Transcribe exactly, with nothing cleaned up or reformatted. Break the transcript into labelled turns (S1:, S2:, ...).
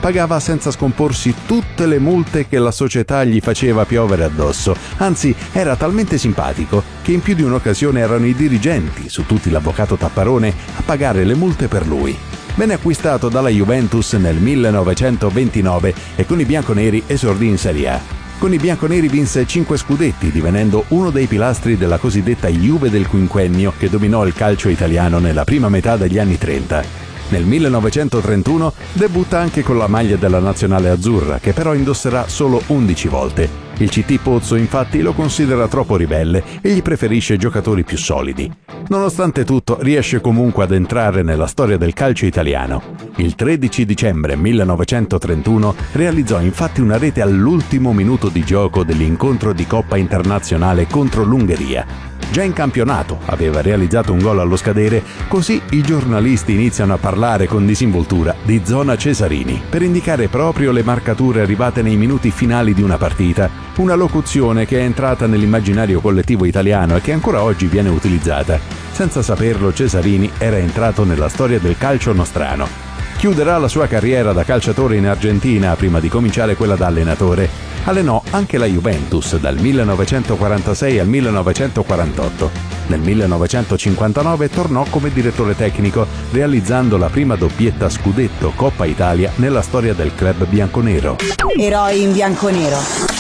S1: pagava senza scomporsi tutte le multe che la società gli faceva piovere addosso. Anzi, era talmente simpatico che in più di un'occasione erano i dirigenti, su tutti l'avvocato Tapparone, a pagare le multe per lui. Venne acquistato dalla Juventus nel millenovecentoventinove e con i bianconeri esordì in Serie A. Con i bianconeri vinse cinque scudetti, divenendo uno dei pilastri della cosiddetta Juve del quinquennio che dominò il calcio italiano nella prima metà degli anni trenta. Nel millenovecentotrentuno debutta anche con la maglia della nazionale azzurra, che però indosserà solo undici volte. Il C T Pozzo infatti lo considera troppo ribelle e gli preferisce giocatori più solidi. Nonostante tutto, riesce comunque ad entrare nella storia del calcio italiano. Il tredici dicembre millenovecentotrentuno realizzò infatti una rete all'ultimo minuto di gioco dell'incontro di Coppa Internazionale contro l'Ungheria. Già in campionato aveva realizzato un gol allo scadere, così i giornalisti iniziano a parlare con disinvoltura di zona Cesarini per indicare proprio le marcature arrivate nei minuti finali di una partita, una locuzione che è entrata nell'immaginario collettivo italiano e che ancora oggi viene utilizzata. Senza saperlo, Cesarini era entrato nella storia del calcio nostrano. Chiuderà la sua carriera da calciatore in Argentina prima di cominciare quella da allenatore. Allenò anche la Juventus dal millenovecentoquarantasei al millenovecentoquarantotto. Nel millenovecentocinquantanove tornò come direttore tecnico, realizzando la prima doppietta scudetto Coppa Italia nella storia del club bianconero.
S2: Eroi in bianconero.